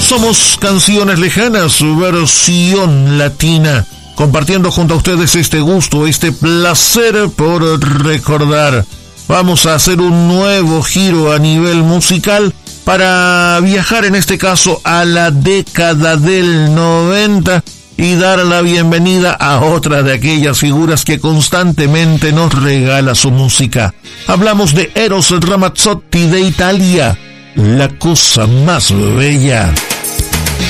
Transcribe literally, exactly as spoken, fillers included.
Somos Canciones Lejanas, su versión latina, compartiendo junto a ustedes este gusto, este placer por recordar. Vamos a hacer un nuevo giro a nivel musical para viajar en este caso a la década del noventa y dar la bienvenida a otra de aquellas figuras que constantemente nos regala su música. Hablamos de Eros Ramazzotti de Italia, la cosa más bella.